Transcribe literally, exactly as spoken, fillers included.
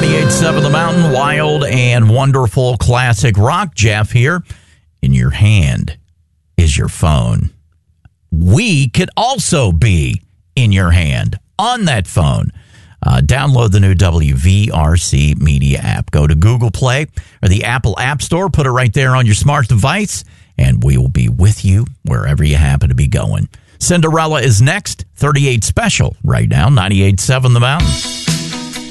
ninety-eight point seven The Mountain, wild and wonderful classic rock. Jeff here. In your hand is your phone. We could also be in your hand on that phone. Uh, download the new W V R C Media app. Go to Google Play or the Apple App Store. Put it right there on your smart device, and we will be with you wherever you happen to be going. Cinderella is next. thirty-eight Special right now. ninety-eight point seven The Mountain.